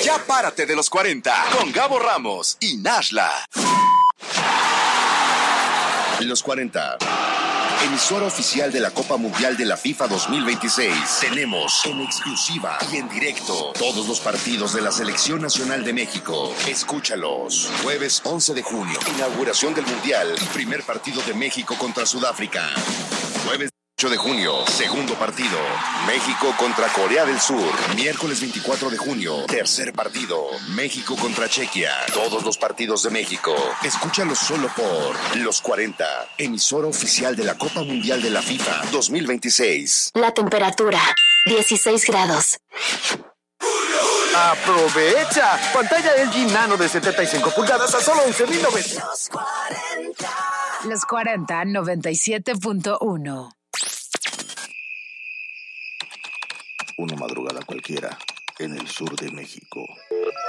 Ya párate de los 40 con Gabo Ramos y Nashla. Los 40. Emisora oficial de la Copa Mundial de la FIFA 2026. Tenemos en exclusiva y en directo todos los partidos de la Selección Nacional de México. Escúchalos. Jueves 11 de junio, inauguración del Mundial y primer partido de México contra Sudáfrica. Jueves 8 de junio, segundo partido, México contra Corea del Sur. Miércoles 24 de junio, tercer partido, México contra Chequia. Todos los partidos de México. Escúchalos solo por Los 40, emisora oficial de la Copa Mundial de la FIFA 2026. La temperatura, 16 grados. ¡Aprovecha! Pantalla LG Nano de 75 pulgadas a solo 11,900. Los 40, 97.1. Una madrugada cualquiera en el sur de México.